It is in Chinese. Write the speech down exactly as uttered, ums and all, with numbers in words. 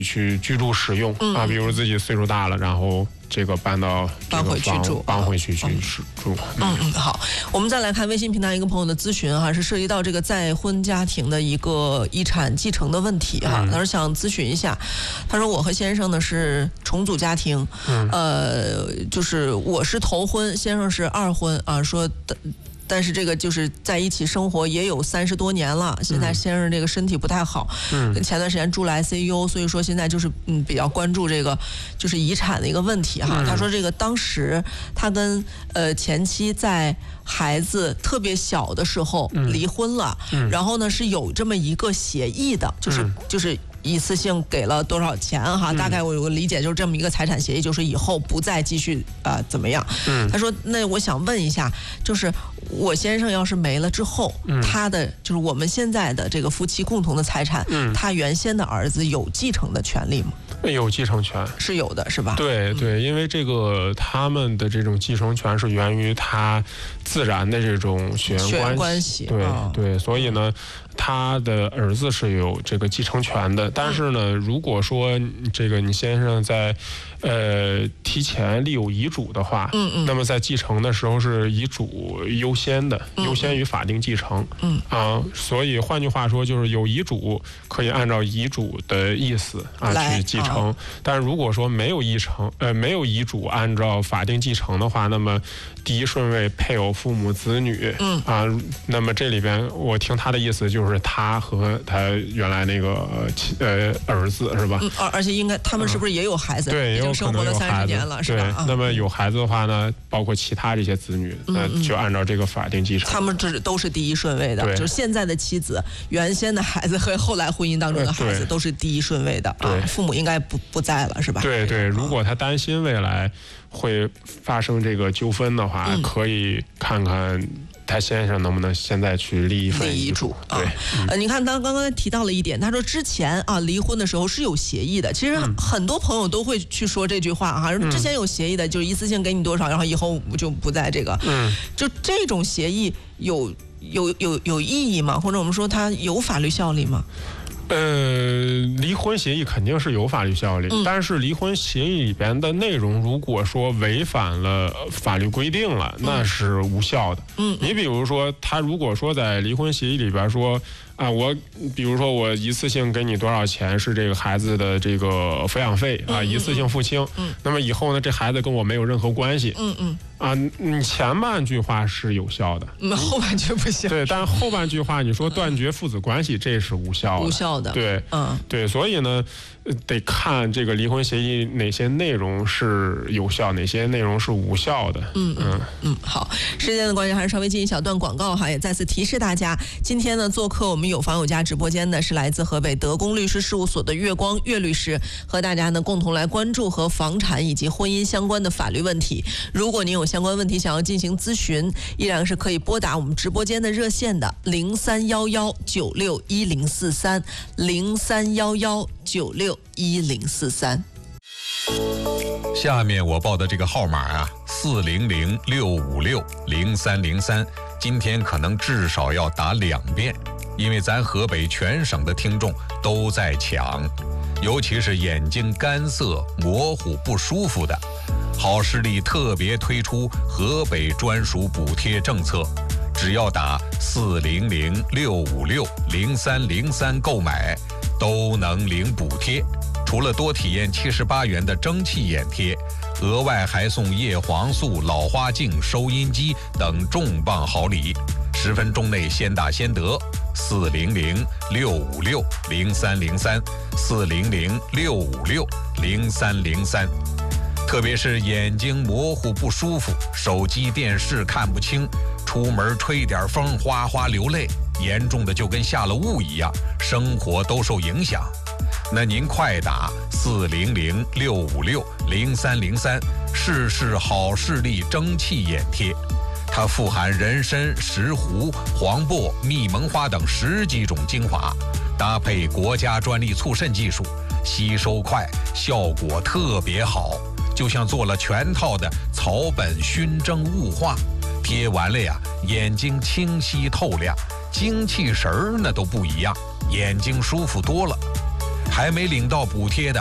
去居住使用、嗯、啊，比如自己岁数大了，然后这个搬到这个搬回去住， 搬回去去住。 嗯嗯，好，我们再来看微信平台一个朋友的咨询哈，是涉及到这个再婚家庭的一个遗产继承的问题哈，他说想咨询一下，他说我和先生呢是重组家庭，嗯、呃，就是我是头婚，先生是二婚啊，说的。但是这个就是在一起生活也有三十多年了，现在先生这个身体不太好，嗯，前段时间住了 I C U， 所以说现在就是嗯比较关注这个就是遗产的一个问题哈。嗯、他说这个当时他跟呃前妻在孩子特别小的时候离婚了，嗯嗯、然后呢是有这么一个协议的，就是、嗯、就是。一次性给了多少钱哈？大概我有个理解，就是这么一个财产协议，就是以后不再继续呃怎么样。嗯，他说，那我想问一下，就是我先生要是没了之后，嗯、他的就是我们现在的这个夫妻共同的财产，嗯、他原先的儿子有继承的权利吗？ 有继承权是有的，是吧？ 对对，嗯、因为这个他们的这种继承权是源于他自然的这种血缘关系， 血缘关系对、 哦、 对，所以呢。他的儿子是有这个继承权的，但是呢，如果说这个你先生在，呃，提前立有遗嘱的话，嗯嗯，那么在继承的时候是遗嘱优先的，嗯、优先于法定继承，嗯啊，所以换句话说，就是有遗嘱可以按照遗嘱的意思啊去继承，哦、但是如果说没有遗承，呃，没有遗嘱按照法定继承的话，那么第一顺位配偶、父母、子女，嗯啊，那么这里边我听他的意思就是。就是他和他原来那个呃儿子是吧？ 嗯，而且应该他们是不是也有孩子？ 嗯、对， 已经生活了三十年了，是吧？ 对，那么有孩子的话呢，包括其他这些子女，呃，嗯、就按照这个法定继承。 他们这都是第一顺位的，就是现在的妻子、原先的孩子和后来婚姻当中的孩子都是第一顺位的啊。父母应该不不在了，是吧？ 对对，如果他担心未来会发生这个纠纷的话，嗯、可以看看。他先生能不能现在去立一份遗嘱？对， 啊、呃，你看，他刚刚提到了一点，他说之前啊离婚的时候是有协议的。其实很多朋友都会去说这句话哈、啊，之前有协议的，就是一次性给你多少，然后以后就不在这个。嗯，就这种协议有有有有意义吗？或者我们说它有法律效力吗？ 呃，离婚协议肯定是有法律效力，嗯、但是离婚协议里边的内容，如果说违反了法律规定了，嗯、那是无效的。嗯，你比如说，他如果说在离婚协议里边说。啊，我比如说我一次性给你多少钱是这个孩子的这个抚养费啊，嗯、一次性付清。嗯，那么以后呢，这孩子跟我没有任何关系。嗯嗯。啊，你前半句话是有效的， 那后半句不行。 对，但是后半句话你说断绝父子关系，这是无效的。 无效的。 对，嗯，对，所以呢，得看这个离婚协议哪些内容是有效，哪些内容是无效的。 嗯嗯嗯。好，时间的关系，还是稍微进一小段广告哈，也再次提示大家，今天呢做客我们有房有家直播间的是来自河北德公律师事务所的月光岳律师，和大家呢共同来关注和房产以及婚姻相关的法律问题。如果您有相关问题想要进行咨询，依然是可以拨打我们直播间的热线的零三幺幺九六一零四三零三幺幺九六一零四三。 下面我报的这个号码啊，四零零六五六零三零三，今天可能至少要打两遍，因为咱河北全省的听众都在抢，尤其是眼睛干涩、模糊、不舒服的。好视力特别推出河北专属补贴政策，只要打四零零六五六零三零三购买，都能领补贴。除了多体验七十八元的蒸汽眼贴，额外还送叶黄素、老花镜、收音机等重磅好礼。十分钟内先打先得，四零零六五六零三零三，四零零六五六零三零三。特别是眼睛模糊不舒服，手机电视看不清，出门吹点风哗哗流泪，严重的就跟下了雾一样，生活都受影响。那您快打四零零六五六零三零三，试试好视力蒸汽眼贴。它富含人参、石斛、黄柏、蜜蒙花等十几种精华，搭配国家专利促渗技术，吸收快，效果特别好，就像做了全套的草本熏蒸雾化，贴完了呀，眼睛清晰透亮，精气神儿那都不一样，眼睛舒服多了。 还没领到补贴的，